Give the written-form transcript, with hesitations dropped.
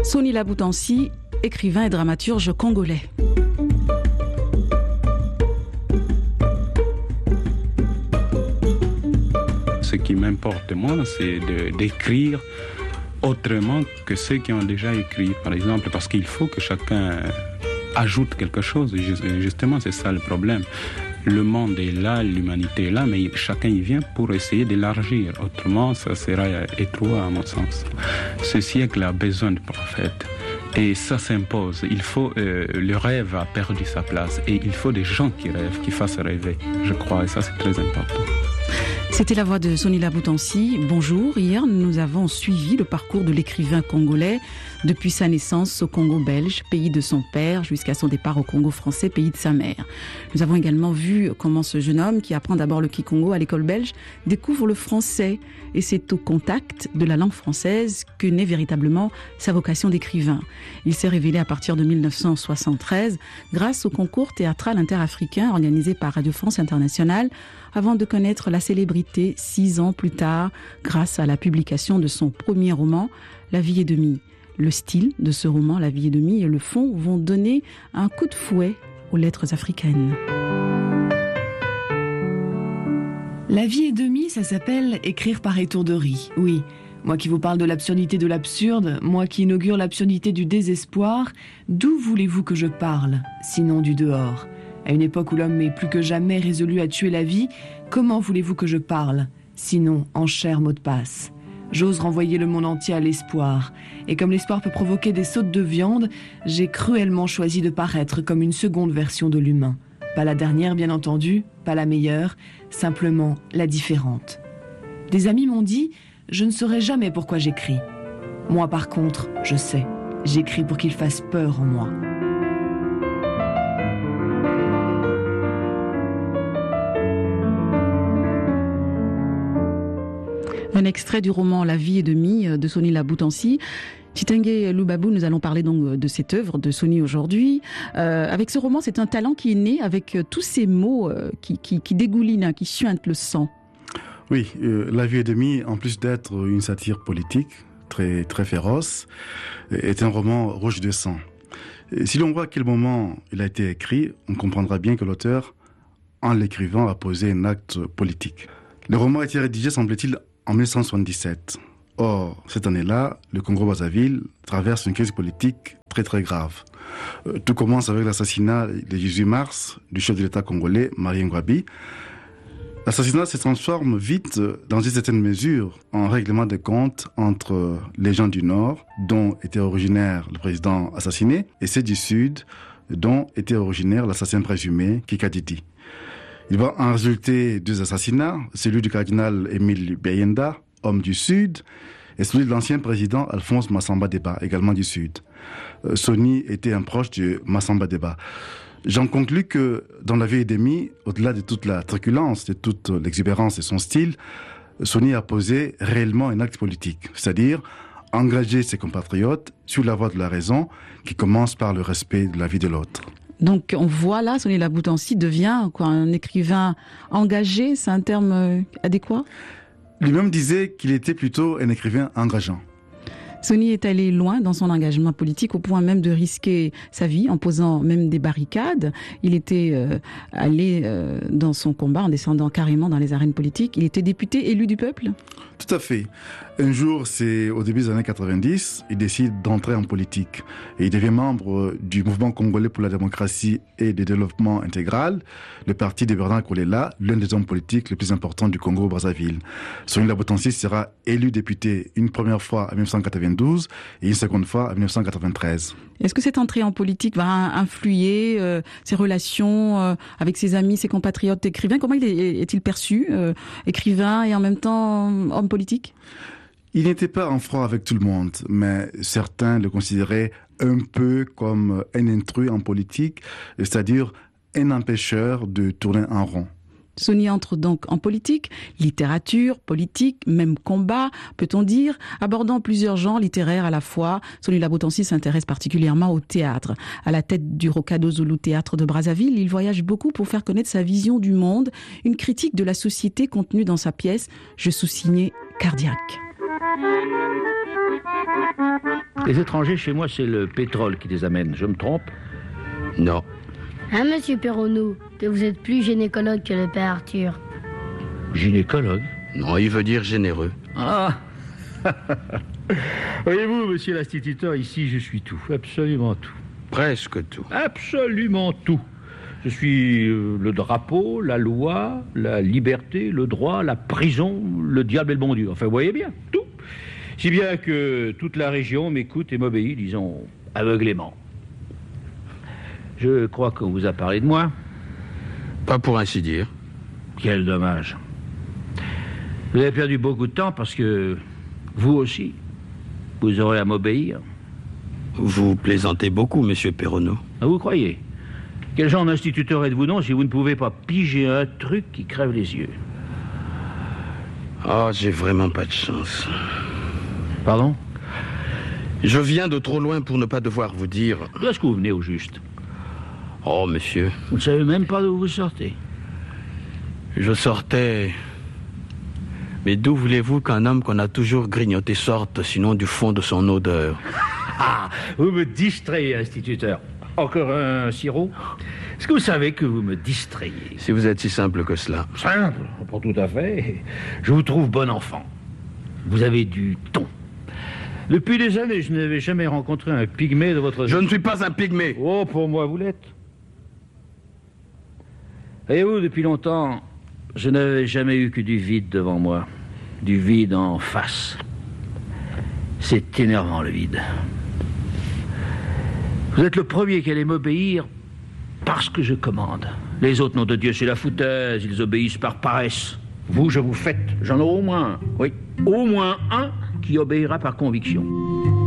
Sony Laboutansi, écrivain et dramaturge congolais. Ce qui m'importe moi, c'est d'écrire autrement que ceux qui ont déjà écrit, par exemple, parce qu'il faut que chacun ajoute quelque chose. Justement, c'est ça le problème. Le monde est là, l'humanité est là, mais chacun y vient pour essayer d'élargir. Autrement, ça sera étroit à mon sens. Ce siècle a besoin de prophètes. Et ça s'impose. Il faut, le rêve a perdu sa place. Et il faut des gens qui rêvent, qui fassent rêver, je crois. Et ça, c'est très important. C'était la voix de Sony Laboutansi. Bonjour. Hier, nous avons suivi le parcours de l'écrivain congolais depuis sa naissance au Congo belge, pays de son père, jusqu'à son départ au Congo français, pays de sa mère. Nous avons également vu comment ce jeune homme, qui apprend d'abord le kikongo à l'école belge, découvre le français. Et c'est au contact de la langue française que naît véritablement sa vocation d'écrivain. Il s'est révélé à partir de 1973 grâce au concours théâtral interafricain organisé par Radio France Internationale, avant de connaître la célébrité 6 ans plus tard grâce à la publication de son premier roman, La vie et demie. Le style de ce roman, La vie et demie, et le fond vont donner un coup de fouet aux lettres africaines. La vie et demie, ça s'appelle écrire par étourderie. Oui, moi qui vous parle de l'absurdité de l'absurde, moi qui inaugure l'absurdité du désespoir, d'où voulez-vous que je parle, sinon du dehors ? À une époque où l'homme est plus que jamais résolu à tuer la vie, comment voulez-vous que je parle, sinon en cher mot de passe ? J'ose renvoyer le monde entier à l'espoir. Et comme l'espoir peut provoquer des sautes de viande, j'ai cruellement choisi de paraître comme une seconde version de l'humain. Pas la dernière, bien entendu, pas la meilleure, simplement la différente. Des amis m'ont dit, je ne saurais jamais pourquoi j'écris. Moi, par contre, je sais. J'écris pour qu'il fasse peur en moi. Un extrait du roman La vie et demie de Sony Laboutansi. Chitenge Lubabou, nous allons parler donc de cette œuvre de Sony aujourd'hui. Avec ce roman, c'est un talent qui est né avec tous ces mots qui dégoulinent, qui suintent le sang. Oui, La vie et demie, en plus d'être une satire politique très, très féroce, est un roman rouge de sang. Et si l'on voit à quel moment il a été écrit, on comprendra bien que l'auteur, en l'écrivant, a posé un acte politique. Le roman a été rédigé, semble-t-il, en 1977. Or, cette année-là, le Congo-Brazzaville traverse une crise politique très très grave. Tout commence avec l'assassinat le 18 mars du chef de l'État congolais, Marien Ngouabi. L'assassinat se transforme vite, dans une certaine mesure, en règlement de compte entre les gens du Nord, dont était originaire le président assassiné, et ceux du Sud, dont était originaire l'assassin présumé, Kikadidi. Il va en résulter 2 assassinats, celui du cardinal Émile Biayenda, homme du Sud, et celui de l'ancien président Alphonse Massamba Deba, également du Sud. Sony était un proche de Massamba Deba. J'en conclus que dans La vie et demie, au-delà de toute la truculence, de toute l'exubérance de son style, Sony a posé réellement un acte politique, c'est-à-dire engager ses compatriotes sur la voie de la raison qui commence par le respect de la vie de l'autre. Donc on voit là, Sony Laboutansi devient un écrivain engagé, c'est un terme adéquat ? Lui-même disait qu'il était plutôt un écrivain engageant. Sony est allé loin dans son engagement politique au point même de risquer sa vie en posant même des barricades. Il était allé dans son combat en descendant carrément dans les arènes politiques. Il était député élu du peuple ? Tout à fait. Un jour, c'est au début des années 90, il décide d'entrer en politique. Et il devient membre du mouvement congolais pour la démocratie et le développement intégral, le parti de Bernard Kolela, l'un des hommes politiques les plus importants du Congo-Brazzaville. Sony Laboutansi sera élu député une première fois en 1992 et une seconde fois en 1993. Est-ce que cette entrée en politique va influer ses relations avec ses amis, ses compatriotes écrivains ? Comment est-il perçu, écrivain et en même temps homme politique ? Il n'était pas en froid avec tout le monde, mais certains le considéraient un peu comme un intrus en politique, c'est-à-dire un empêcheur de tourner en rond. Sony entre donc en politique, littérature, politique, même combat, peut-on dire, abordant plusieurs genres littéraires à la fois. Sony Laboutansi s'intéresse particulièrement au théâtre. À la tête du Rocado Zulu Théâtre de Brazzaville, il voyage beaucoup pour faire connaître sa vision du monde, une critique de la société contenue dans sa pièce « Je sous-signais cardiaque ». Les étrangers, chez moi, c'est le pétrole qui les amène. Je me trompe? Non. Hein, monsieur Perronneau, que vous êtes plus gynécologue que le père Arthur. Gynécologue? Non, il veut dire généreux. Ah. Voyez-vous, monsieur l'instituteur, ici, je suis tout. Absolument tout. Presque tout. Absolument tout. Je suis le drapeau, la loi, la liberté, le droit, la prison, le diable et le bon Dieu. Enfin, vous voyez bien, tout. Si bien que toute la région m'écoute et m'obéit, disons, aveuglément. Je crois qu'on vous a parlé de moi. Pas pour ainsi dire. Quel dommage. Vous avez perdu beaucoup de temps parce que vous aussi, vous aurez à m'obéir. Vous plaisantez beaucoup, monsieur Perronneau. Ah, vous croyez? Quel genre d'instituteur êtes-vous donc si vous ne pouvez pas piger un truc qui crève les yeux? Oh, j'ai vraiment pas de chance. Pardon? Je viens de trop loin pour ne pas devoir vous dire... D'où est-ce que vous venez au juste? Oh, monsieur... Vous ne savez même pas d'où vous sortez. Je sortais... Mais d'où voulez-vous qu'un homme qu'on a toujours grignoté sorte, sinon du fond de son odeur? Ah, vous me distrayez, instituteur. Encore un sirop? Est-ce que vous savez que vous me distrayez? Si vous êtes si simple que cela. Simple, pas tout à fait. Je vous trouve bon enfant. Vous avez du ton. Depuis des années, je n'avais jamais rencontré un pygmée de votre... Je ne suis pas un pygmée. Oh, pour moi, vous l'êtes. Voyez-vous, depuis longtemps, je n'avais jamais eu que du vide devant moi. Du vide en face. C'est énervant, le vide. Vous êtes le premier qui allait m'obéir parce que je commande. Les autres, nom de Dieu, c'est la foutaise. Ils obéissent par paresse. Vous, je vous fête. J'en aurai au moins un. Oui, au moins un qui obéira par conviction.